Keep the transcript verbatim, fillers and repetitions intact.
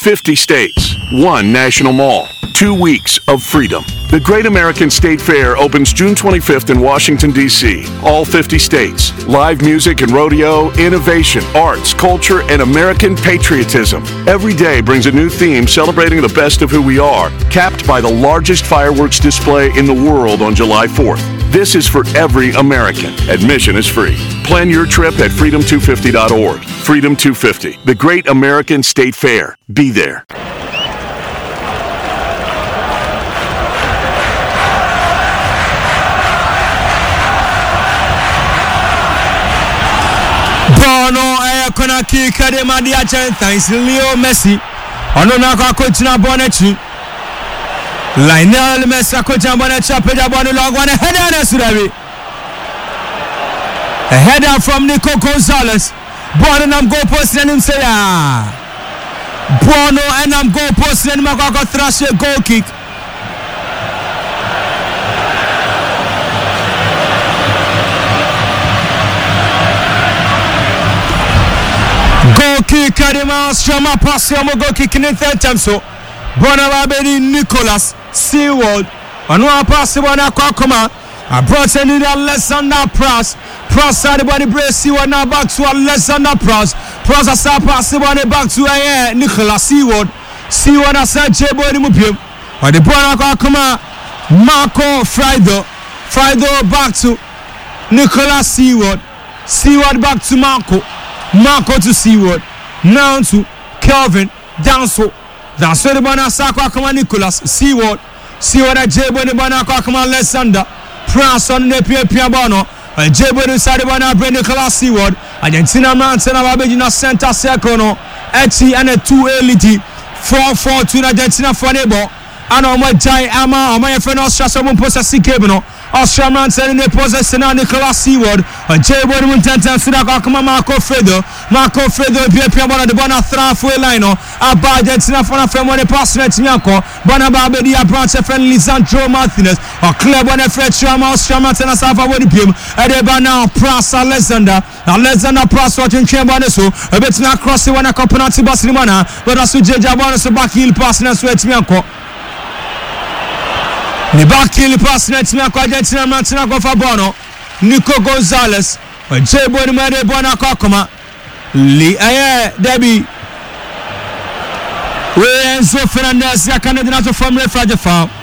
fifty states, one national mall, two weeks of freedom. The Great American State Fair opens June twenty-fifth in Washington, D C All fifty states. Live music and rodeo, innovation, arts, culture, and American patriotism. Every day brings a new theme celebrating the best of who we are, capped by the largest fireworks display in the world on July fourth. This is for every American. Admission is free. Plan your trip at freedom two fifty dot org. Freedom two fifty, the Great American State Fair. Be there. Bono e kona kika de Madia Thanks Leo Messi. Ono na kwa coach na Bonechi. Lionel Messi coach na Bonechi peja bonu log one header na Surabi. A header from Nico Gonzalez. Bono nam goal post na him say ah. Bono and nam goal post na makwa thrash goal kick. Goal kick Kadima Strama pass ya goal kick in third time so Bonababeni Nicholas Seaward on one pass bona kwa koma I brought in the Alexander Pras Pras side body brace Seaward now back to Alexander Pras Pras asa pass bona back to uh, Nicholas Seaward Seaward asa jebo ni mupim on the bona kwa koma Marco Frido Frido back to Nicholas Seaward Seaward back to Marco Marco to Seaward. Now to Kelvin. Danso. Danso the Bana Sakwa Kama Nicholas. Seaward. Seaward at Jabo the Bana Kama Alexander. Pras on the Pia Piabano. And Jabo the Sadibana Bren Nicholas Seaward. Argentina Mountain of Abidina Center Secono. Eti and a two L T. four four to Argentina for Nebo. And on my Jai Ama, on my friend Austria, someone possess Cabino. Austria Mountain in the possession Nicholas Seaward. And Jabo the Mountain Sidaka Marco Fredo. Marco Fredo Pia Piabana the Bona Thrafway Lino. About Argentina for a friend when a pass net Miako. Bonababedi, a branch of friend Lisandro Martinez. A club on a Fred Shama, Austria Mountain as Alpha Wodipim. Edeba now Pras Alexander. Alexander Pras watching Chambaneso. A bit now crossing one a component Barcelona. But as to Jabana so back heel pass and sweat Miako. Ni back heel pass net Miako Argentina Mountain go for Bono. Nico Gonzalez. Jabo the Made Bona Kokoma. Li Aye Debbie. Renzo Fernandez, ya Canada from Refragile Farm.